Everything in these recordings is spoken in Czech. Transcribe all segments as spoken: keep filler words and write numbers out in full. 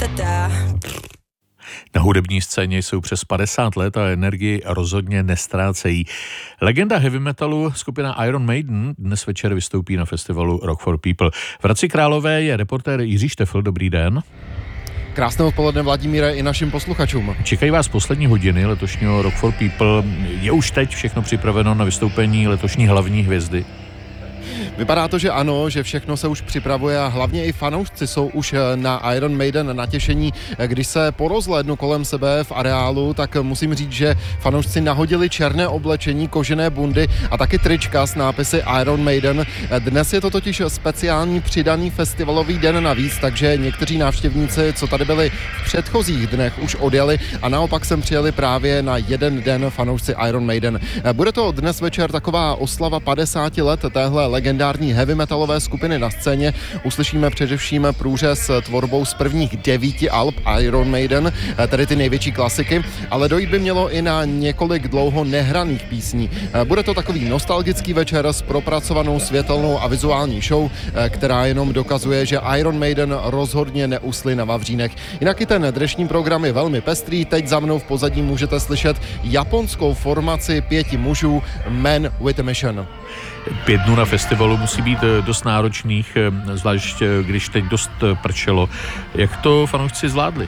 Na hudební scéně jsou přes padesát let a energii rozhodně nestrácejí. Legenda heavy metalu skupina Iron Maiden dnes večer vystoupí na festivalu Rock for People. V Hradci Králové je reportér Jiří Štefl. Dobrý den. Krásné odpoledne, Vladimíre, i našim posluchačům. Čekají vás poslední hodiny letošního Rock for People. Je už teď všechno připraveno na vystoupení letošní hlavní hvězdy? Vypadá to, že ano, že všechno se už připravuje a hlavně i fanoušci jsou už na Iron Maiden natěšení. Když se porozhlédnu kolem sebe v areálu, tak musím říct, že fanoušci nahodili černé oblečení, kožené bundy a taky trička s nápisy Iron Maiden. Dnes je to totiž speciální přidaný festivalový den navíc, takže někteří návštěvníci, co tady byli v předchozích dnech, už odjeli a naopak sem přijeli právě na jeden den fanoušci Iron Maiden. Bude to dnes večer taková oslava padesáti let téhle legendární heavy metalové skupiny na scéně. Uslyšíme především průřez tvorbou z prvních devíti alb Iron Maiden, tedy ty největší klasiky, ale dojít by mělo i na několik dlouho nehraných písní. Bude to takový nostalgický večer s propracovanou světelnou a vizuální show, která jenom dokazuje, že Iron Maiden rozhodně neusly na vavřínech. Jinak i ten dnešní program je velmi pestrý. Teď za mnou v pozadí můžete slyšet japonskou formaci pěti mužů Man with a Mission. Pět dnů na festivalu musí být dost náročných, zvlášť když teď dost pršelo. Jak to fanoušci zvládli?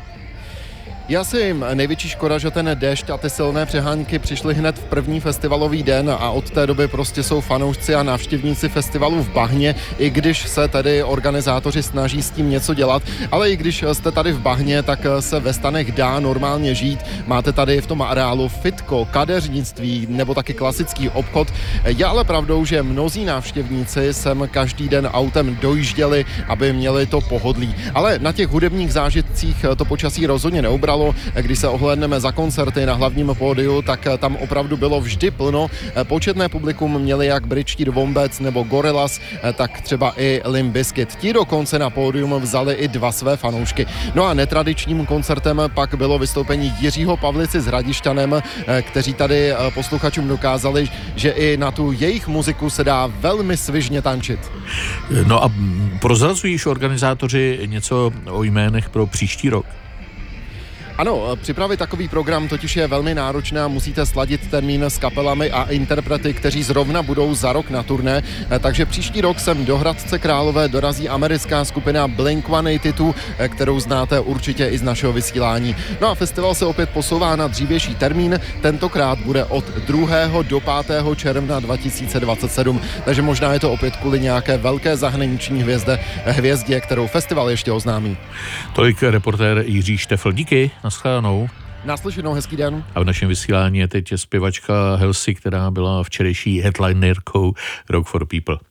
Je asi jim největší škoda, že ten déšť a ty silné přehánky přišly hned v první festivalový den a od té doby prostě jsou fanoušci a návštěvníci festivalu v bahně, i když se tady organizátoři snaží s tím něco dělat, ale i když jste tady v bahně, tak se ve stanech dá normálně žít. Máte tady v tom areálu fitko, kadeřnictví nebo taky klasický obchod. Je ale pravdou, že mnozí návštěvníci sem každý den autem dojížděli, aby měli to pohodlí. Ale na těch hudebních zážitcích to počasí rozhodně neubralo. Když se ohlédneme za koncerty na hlavním pódiu, tak tam opravdu bylo vždy plno. Početné publikum měli jak britští The Wombats nebo Gorillaz, tak třeba i Limp Bizkit. Ti dokonce na pódium vzali i dva své fanoušky. No a netradičním koncertem pak bylo vystoupení Jiřího Pavlici s Hradišťanem, kteří tady posluchačům dokázali, že i na tu jejich muziku se dá velmi svižně tančit. No a prozrazují již organizátoři něco o jménech pro příští rok? Ano, připravit takový program totiž je velmi náročné a musíte sladit termín s kapelami a interprety, kteří zrovna budou za rok na turné, takže příští rok sem do Hradce Králové dorazí americká skupina Blink sto osmdesát dva, kterou znáte určitě i z našeho vysílání. No a festival se opět posouvá na dřívější termín, tentokrát bude od druhého do pátého června dva tisíce dvacet sedm, takže možná je to opět kvůli nějaké velké zahraniční hvězde, hvězdě, kterou festival ještě oznámí. Tolik reportér Jiří Štefl, díky. Naschledanou. Naslyšenou, hezký den. A v našem vysílání je teď zpěvačka Halsey, která byla včerejší headlinerkou Rock for People.